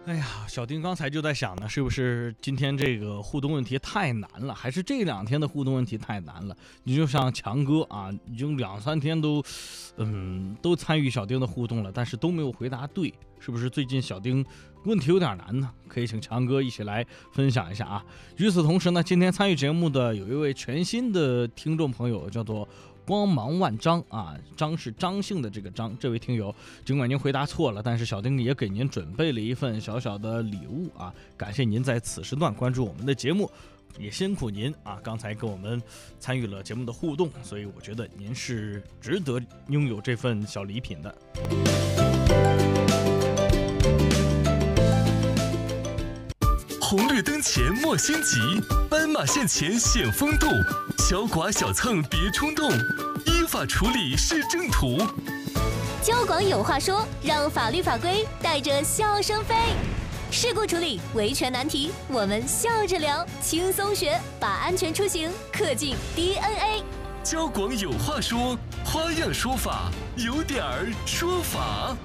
哎呀，小丁刚才就在想呢，是不是今天这个互动问题太难了，还是这2天的互动问题太难了？你就像强哥啊，已经2、3天都参与小丁的互动了，但是都没有回答对，是不是最近小丁问题有点难呢？可以请强哥一起来分享一下啊。与此同时呢，今天参与节目的有一位全新的听众朋友，叫做光芒万张啊，张是张姓的这个张，这位听友尽管您回答错了，但是小丁也给您准备了一份小小的礼物啊，感谢您在此时段关注我们的节目，也辛苦您啊，刚才跟我们参与了节目的互动，所以我觉得您是值得拥有这份小礼品的。 红绿灯前莫心急，斑马线前显风度，小剐小蹭别冲动，依法处理是正途。 交广有话说，让法律法规带着笑声飞。事故处理、维权难题，我们笑着聊，轻松学，把安全出行刻进 DNA。 交广有话说，花样说法，有点儿说法。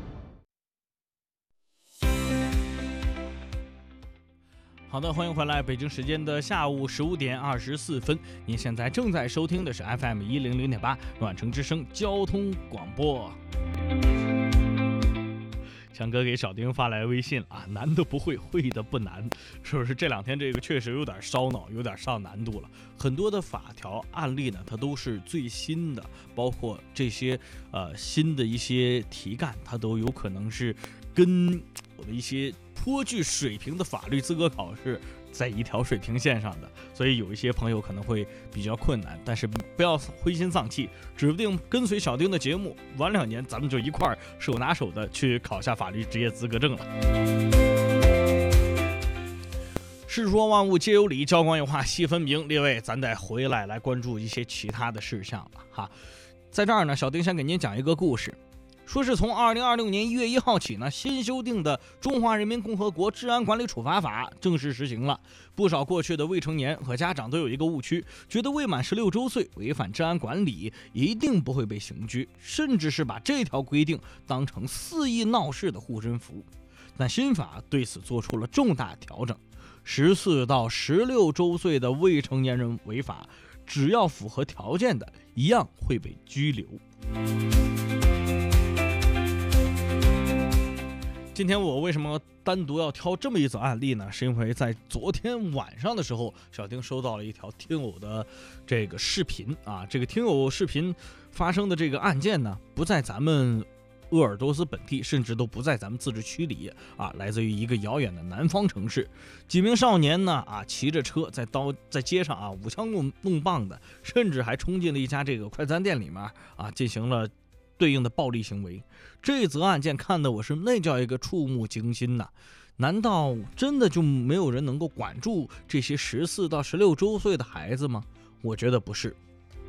好的，欢迎回来，北京时间的下午15点24分，您现在正在收听的是 FM 100.8暖城之声交通广播。强哥给小丁发来微信啊，难的不会，会的不难，是不是？这2天这个确实有点烧脑，有点上难度了。很多的法条案例呢，它都是最新的，包括这些新的一些题干，它都有可能是跟我的一些颇具水平的法律资格考试在一条水平线上的，所以有一些朋友可能会比较困难，但是不要灰心丧气，指不定跟随小丁的节目，晚2年咱们就一块儿手拿手的去考下法律职业资格证了。世说万物皆有理，交广有话细分明，列位咱得回来关注一些其他的事项了哈。在这儿呢，小丁先给您讲一个故事。说是从2026年1月1号起呢，新修订的《中华人民共和国治安管理处罚法》正式实行了。不少过去的未成年和家长都有一个误区，觉得未满16周岁违反治安管理一定不会被刑拘，甚至是把这条规定当成肆意闹事的护身符。但新法对此做出了重大调整，14到16周岁的未成年人违法，只要符合条件的，一样会被拘留。今天我为什么单独要挑这么一则案例呢？是因为在昨天晚上的时候，小丁收到了一条听友的这个视频啊，这个听友视频发生的这个案件呢，不在咱们鄂尔多斯本地，甚至都不在咱们自治区里啊，来自于一个遥远的南方城市。几名少年呢啊，骑着车在街上啊舞枪弄棒的，甚至还冲进了一家这个快餐店里面啊，进行了对应的暴力行为。这则案件看得我是那叫一个触目惊心呐！难道真的就没有人能够管住这些14到16周岁的孩子吗？我觉得不是。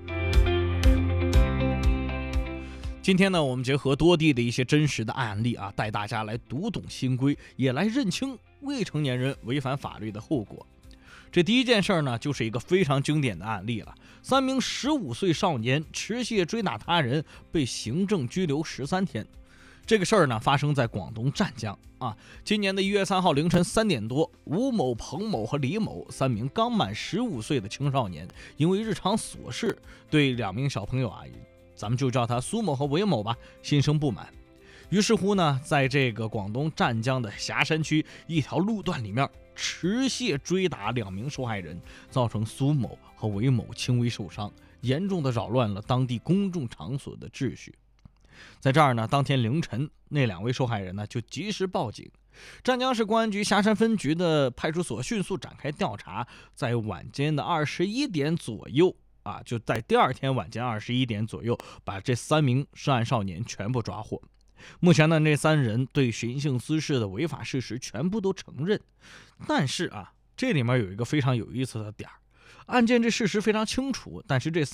今天呢，我们结合多地的一些真实的案例啊，带大家来读懂新规，也来认清未成年人违反法律的后果。这第一件事呢，就是一个非常经典的案例了。3名15岁少年持械追打他人，被行政拘留13天。这个事儿呢，发生在广东湛江啊。今年的1月3号凌晨3点多，吴某、彭某和李某3名刚满15岁的青少年，因为日常琐事，对2名小朋友啊，咱们就叫他苏某和韦某吧，心生不满。于是乎呢，在这个广东湛江的霞山区一条路段里面，持械追打2名受害人，造成苏某和韦某轻微受伤，严重的扰乱了当地公众场所的秩序。在这儿呢，当天凌晨，那2位受害人呢就及时报警，湛江市公安局霞山分局的派出所迅速展开调查，在晚间的21点左右啊，就在第2天晚间21点左右，把这3名涉案少年全部抓获。目前呢，这3人对寻衅滋事的违法事实全部都承认，但是啊，这里面有一个非常有意思的点儿，案件这事实非常清楚，但是这3